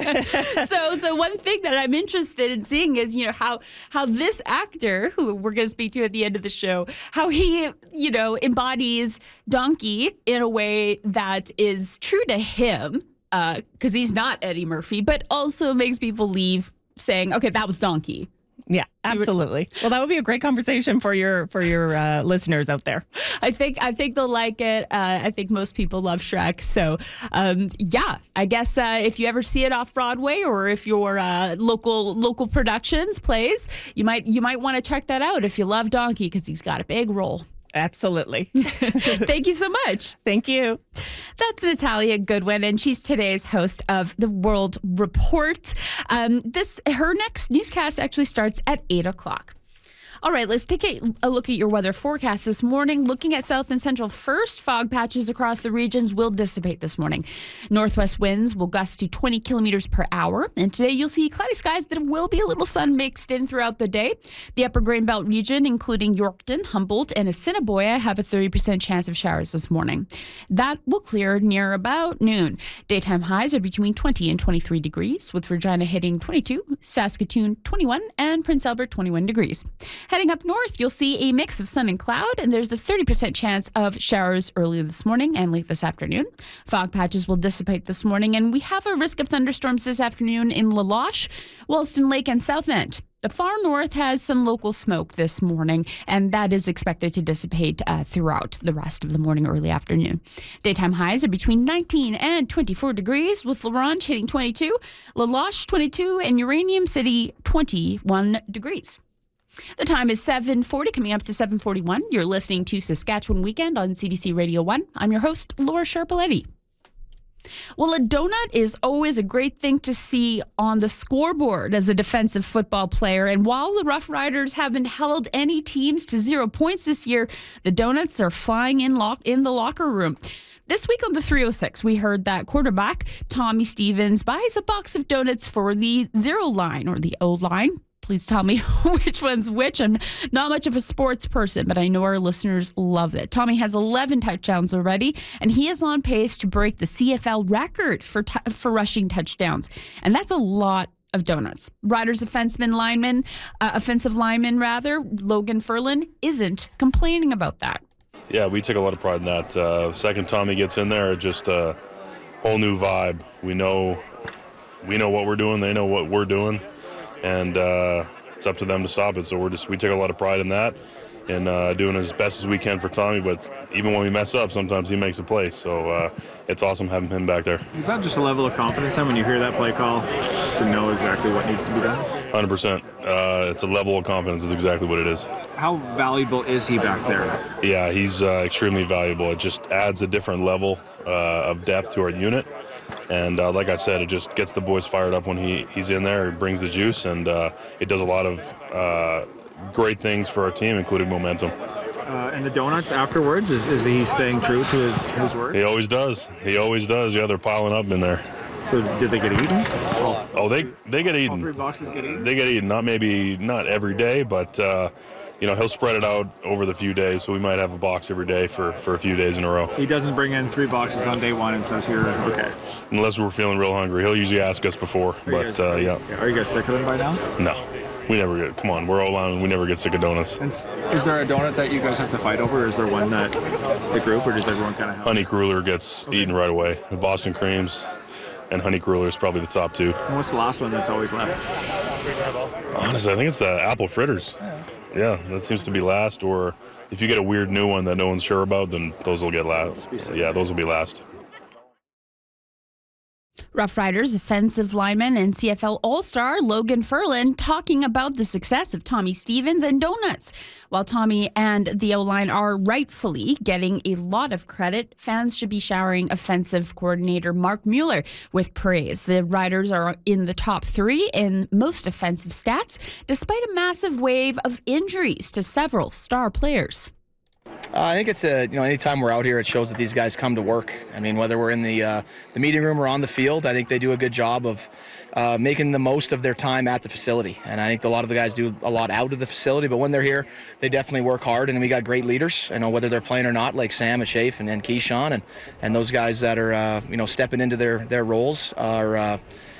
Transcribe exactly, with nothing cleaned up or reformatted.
so, so one thing that I'm interested in seeing is, you know, how how this actor, who we're going to speak to at the end of the show, how he, you know, embodies Donkey in a way that is true to him, because uh, he's not Eddie Murphy, but also makes people leave saying, okay, that was Donkey. Yeah, absolutely. Well, that would be a great conversation for your for your uh, listeners out there. I think I think they'll like it. Uh, I think most people love Shrek. So, um, yeah, I guess uh, if you ever see it off Broadway, or if your uh, local local productions plays, you might you might want to check that out if you love Donkey, because he's got a big role. Absolutely. Thank you so much. Thank you. That's Natalia Goodwin, and she's today's host of the World Report. Um, this her next newscast actually starts at eight o'clock. All right, let's take a, a look at your weather forecast this morning. Looking at south and central first, fog patches across the regions will dissipate this morning. Northwest winds will gust to twenty kilometers per hour. And today you'll see cloudy skies that will be a little sun mixed in throughout the day. The upper Grain Belt region, including Yorkton, Humboldt, and Assiniboia, have a thirty percent chance of showers this morning. That will clear near about noon. Daytime highs are between twenty and twenty-three degrees, with Regina hitting twenty-two, Saskatoon twenty-one, and Prince Albert twenty-one degrees. Heading up north, you'll see a mix of sun and cloud, and there's the thirty percent chance of showers early this morning and late this afternoon. Fog patches will dissipate this morning, and we have a risk of thunderstorms this afternoon in La Loche, Williston Lake, and South End. The far north has some local smoke this morning, and that is expected to dissipate uh, throughout the rest of the morning, early afternoon. Daytime highs are between nineteen and twenty-four degrees, with La Ronge hitting twenty-two, La Loche twenty-two, and Uranium City twenty-one degrees. The time is seven forty, coming up to seven forty-one. You're listening to Saskatchewan Weekend on C B C Radio one. I'm your host, Laura Sharpaletti. Well, a donut is always a great thing to see on the scoreboard as a defensive football player. And while the Rough Riders haven't held any teams to zero points this year, the donuts are flying in, lock- in the locker room. This week on the three oh six, we heard that quarterback Tommy Stevens buys a box of donuts for the zero line, or the O line. Please tell me which one's which. I'm not much of a sports person, but I know our listeners love it. Tommy has eleven touchdowns already, and he is on pace to break the C F L record for t- for rushing touchdowns. And that's a lot of donuts. Riders offensive lineman, uh, offensive lineman rather, Logan Ferland, isn't complaining about that. Yeah, we take a lot of pride in that. Uh, the second Tommy gets in there, just a whole new vibe. We know, we know what we're doing. They know what we're doing. And uh, it's up to them to stop it. So we're just we take a lot of pride in that, and uh, doing as best as we can for Tommy. But even when we mess up, sometimes he makes a play. So uh, it's awesome having him back there. Is that just a level of confidence then when you hear that play call to know exactly what needs to be done? one hundred percent. Uh, it's a level of confidence. Is exactly what it is. How valuable is he back there? Yeah, he's uh, extremely valuable. It just adds a different level uh, of depth to our unit. And uh, like I said, it just gets the boys fired up when he, he's in there. It brings the juice, and uh, it does a lot of uh, great things for our team, including momentum. Uh, and the donuts afterwards, is, is he staying true to his, his word? He always does. He always does. Yeah, they're piling up in there. So did they get eaten? Oh, oh they they get eaten. All three boxes get eaten? They get eaten. Not maybe not every day, but uh, you know, he'll spread it out over the few days. So we might have a box every day for, for a few days in a row. He doesn't bring in three boxes on day one and says, here, okay. Unless we're feeling real hungry. He'll usually ask us before, but guys, uh, yeah. Are you guys sick of them by now? No. We never get, come on, we're O-line, we never get sick of donuts. And is there a donut that you guys have to fight over, or is there one that the group, or does everyone kind of have? Honey Cruller gets okay. eaten right away. The Boston Creams and Honey Cruller is probably the top two. And what's the last one that's always left? Honestly, I think it's the apple fritters. Yeah. Yeah, that seems to be last, or if you get a weird new one that no one's sure about, then those will get last. Yeah, those will be last. Rough Riders offensive lineman and C F L All-Star Logan Ferland talking about the success of Tommy Stevens and donuts. While Tommy and the O-line are rightfully getting a lot of credit, fans should be showering offensive coordinator Mark Mueller with praise. The Riders are in the top three in most offensive stats, despite a massive wave of injuries to several star players. Uh, I think it's a, you know, anytime we're out here, it shows that these guys come to work. I mean, whether we're in the uh, the meeting room or on the field, I think they do a good job of uh, making the most of their time at the facility. And I think a lot of the guys do a lot out of the facility, but when they're here, they definitely work hard. And we got great leaders, you know, whether they're playing or not, like Sam Ashafe and, and Keyshawn, and and those guys that are, uh, you know, stepping into their their roles are. Uh,